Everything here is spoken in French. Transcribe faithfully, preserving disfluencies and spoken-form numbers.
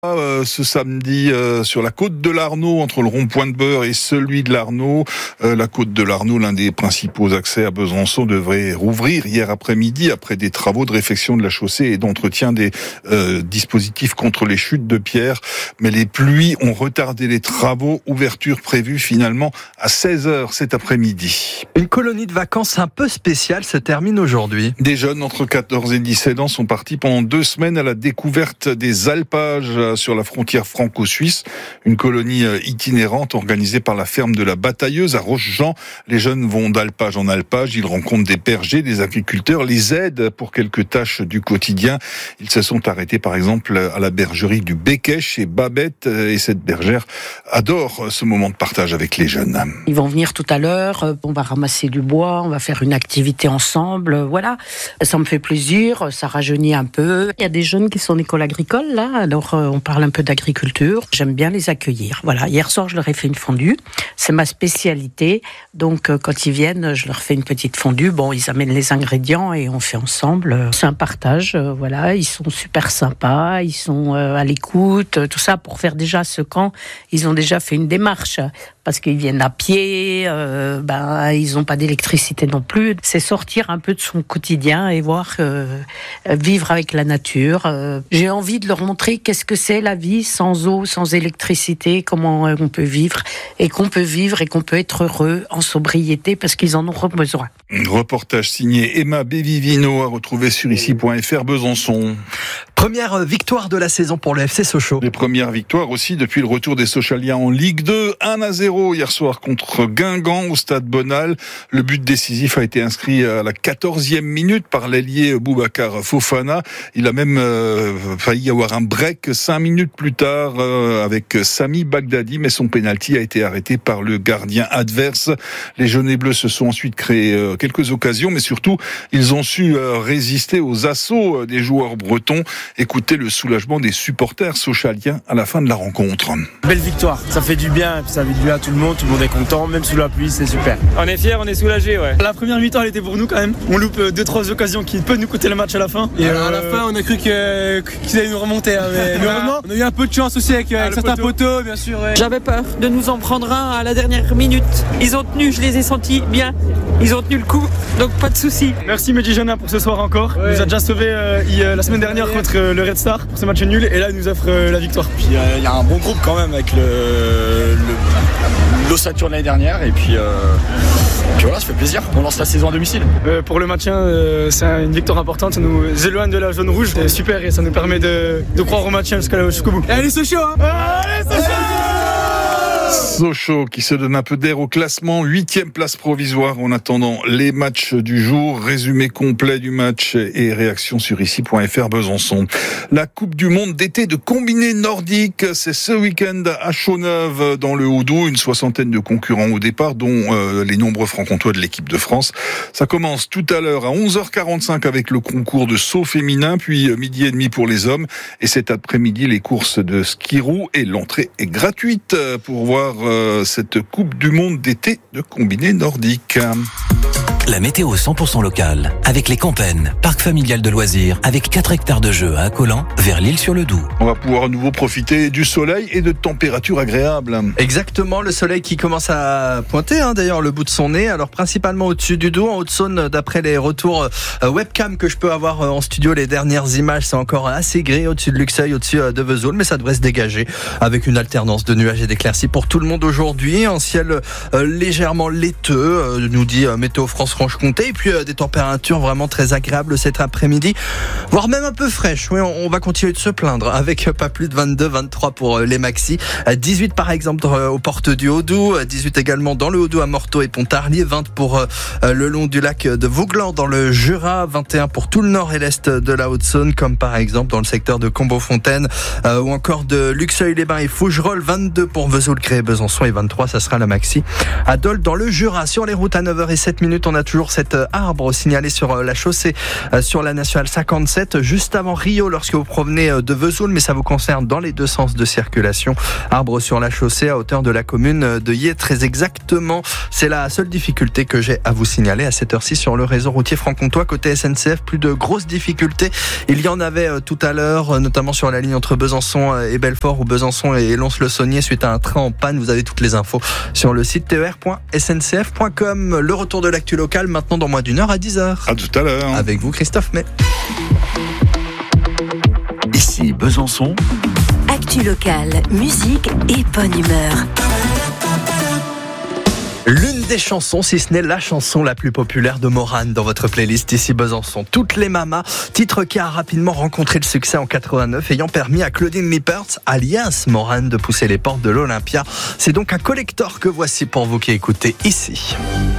Euh, ce samedi euh, sur la côte de l'Arnaud, entre le rond-point de Beure et celui de l'Arnaud. Euh, la côte de l'Arnaud, l'un des principaux accès à Besançon, devrait rouvrir hier après-midi après des travaux de réfection de la chaussée et d'entretien des euh, dispositifs contre les chutes de pierre. Mais les pluies ont retardé les travaux. Ouverture prévue finalement à seize heures cet après-midi. Une colonie de vacances un peu spéciale se termine aujourd'hui. Des jeunes entre quatorze et dix-sept ans sont partis pendant deux semaines à la découverte des alpages sur la frontière franco-suisse, une colonie itinérante organisée par la ferme de la Batailleuse à Rochejean. Les jeunes vont d'alpage en alpage, ils rencontrent des bergers, des agriculteurs, les aident pour quelques tâches du quotidien. Ils se sont arrêtés par exemple à la bergerie du Becquet chez Babette et cette bergère adore ce moment de partage avec les jeunes. Ils vont venir tout à l'heure, on va ramasser du bois, on va faire une activité ensemble, voilà. Ça me fait plaisir, ça rajeunit un peu. Il y a des jeunes qui sont en école agricole là, alors on parle un peu d'agriculture. J'aime bien les accueillir. Voilà. Hier soir, je leur ai fait une fondue. C'est ma spécialité. Donc, quand ils viennent, je leur fais une petite fondue. Bon, ils amènent les ingrédients et on fait ensemble. C'est un partage. Voilà. Ils sont super sympas. Ils sont à l'écoute. Tout ça pour faire déjà ce camp. Ils ont déjà fait une démarche. Parce qu'ils viennent à pied, euh, ben, ils n'ont pas d'électricité non plus. C'est sortir un peu de son quotidien et voir euh, vivre avec la nature. Euh, j'ai envie de leur montrer qu'est-ce que c'est la vie sans eau, sans électricité, comment on peut vivre et qu'on peut vivre et qu'on peut être heureux en sobriété parce qu'ils en ont besoin. Reportage signé Emma Bévivino à retrouver sur ici point f r Besançon. Première victoire de la saison pour le F C Sochaux. Les premières victoires aussi depuis le retour des Sochaliens en Ligue deux. un à zéro hier soir contre Guingamp au stade Bonal. Le but décisif a été inscrit à la quatorzième minute par l'ailier Boubacar Fofana. Il a même euh, failli avoir un break cinq minutes plus tard euh, avec Sami Bagdadi, mais son pénalty a été arrêté par le gardien adverse. Les jaunes et bleus se sont ensuite créés euh, quelques occasions, mais surtout ils ont su euh, résister aux assauts des joueurs bretons. Écoutez le soulagement des supporters sochaliens à la fin de la rencontre. Belle victoire, ça fait du bien, ça fait du bien à tout le monde, tout le monde est content, même sous la pluie, c'est super. On est fiers, on est soulagés, ouais. La première mi-temps elle était pour nous quand même. On loupe deux trois occasions qui peuvent nous coûter le match à la fin. Et Alors, euh, à la fin, on a cru que, qu'ils allaient nous remonter, hein, mais, mais heureusement, on a eu un peu de chance aussi avec, ah, avec certains poteaux. poteaux, bien sûr. Ouais. J'avais peur de nous en prendre un à la dernière minute. Ils ont tenu, je les ai sentis bien. Ils ont tenu le coup, donc pas de soucis. Merci Mehdi Jana pour ce soir encore. Ouais. Il nous a déjà sauvé euh, il, euh, la semaine dernière ouais. contre euh, le Red Star pour ce match nul et là il nous offre euh, la victoire. Puis il euh, y a un bon groupe quand même avec le, le l'ossature de l'année dernière et puis, euh, puis voilà, ça fait plaisir. On lance la saison à domicile. Euh, pour le maintien, euh, c'est une victoire importante. Ça nous éloigne de la zone rouge. C'est super et ça nous permet de, de croire au maintien jusqu'à, jusqu'au bout. Allez Sochaux hein. Allez Sochaux. Sochaux qui se donne un peu d'air au classement, huitième place provisoire en attendant les matchs du jour. Résumé complet du match et réaction sur ici point f r Besançon. La Coupe du Monde d'été de combiné nordique, c'est ce week-end à Chaux-Neuve dans le Haut-Doubs. Une soixantaine de concurrents au départ, dont euh, les nombreux franc-comtois de l'équipe de France. Ça commence tout à l'heure à onze heures quarante-cinq avec le concours de saut féminin, puis midi et demi pour les hommes. Et cet après-midi, les courses de ski roue et l'entrée est gratuite pour voir cette Coupe du Monde d'été de combiné nordique. La météo cent pour cent locale, avec les Campennes, parc familial de loisirs, avec quatre hectares de jeux à Accolant, vers l'Île-sur-le-Doubs. On va pouvoir à nouveau profiter du soleil et de températures agréables. Exactement, le soleil qui commence à pointer, hein, d'ailleurs, le bout de son nez. Alors, principalement au-dessus du Doubs, en Haute-Saône, d'après les retours euh, webcam que je peux avoir euh, en studio, les dernières images, c'est encore assez gris au-dessus de Luxeuil, au-dessus euh, de Vesoul, mais ça devrait se dégager avec une alternance de nuages et d'éclaircies pour tout le monde aujourd'hui. Un ciel euh, légèrement laiteux, euh, nous dit euh, Météo France Franche-Comté, et puis euh, des températures vraiment très agréables cet après-midi, voire même un peu fraîches. Oui, on, on va continuer de se plaindre avec euh, pas plus de vingt-deux, vingt-trois pour euh, les maxis. Euh, dix-huit par exemple euh, aux portes du Haut-Doubs, euh, dix-huit également dans le Haut-Doubs à Morteau et Pontarlier, vingt pour euh, le long du lac de Vauglan dans le Jura, vingt et un pour tout le nord et l'est de la Haute-Saône, comme par exemple dans le secteur de Combeau-Fontaine euh, ou encore de Luxeuil-les-Bains et Fougerolles, vingt-deux pour Vesoul, Cré et Besançon et vingt-trois, ça sera la maxi à Dole dans le Jura. Sur les routes à neuf heures zéro sept, on a a toujours cet arbre signalé sur la chaussée sur la nationale cinquante-sept, juste avant Rio lorsque vous provenez de Vesoul, mais ça vous concerne dans les deux sens de circulation. Arbre sur la chaussée à hauteur de la commune de Yé, très exactement. C'est la seule difficulté que j'ai à vous signaler à cette heure-ci sur le réseau routier franc-comtois. Côté S N C F, plus de grosses difficultés. Il y en avait tout à l'heure, notamment sur la ligne entre Besançon et Belfort ou Besançon et Lons-le-Saunier suite à un train en panne. Vous avez toutes les infos sur le site t e r point s n c f point com. Le retour de l'actu locale maintenant dans moins d'une heure à dix heures. À tout à l'heure. Avec vous, Christophe May. Ici Besançon. Actu locale, musique et bonne humeur. L'une des chansons, si ce n'est la chanson la plus populaire de Morane dans votre playlist ici Besançon. Toutes les mamas, titre qui a rapidement rencontré le succès en quatre-vingt-neuf, ayant permis à Claudine Lippert, alias Morane, de pousser les portes de l'Olympia. C'est donc un collector que voici pour vous qui écoutez ici.